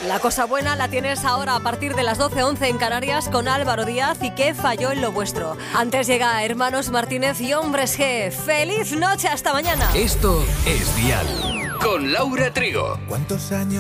La cosa buena la tienes ahora a partir de las 12:11 en Canarias con Álvaro Díaz y qué falló en lo vuestro. Antes llega Hermanos Martínez y Hombres G. ¡Feliz noche! ¡Hasta mañana! Esto es Dial con Laura Trigo. ¿Cuántos años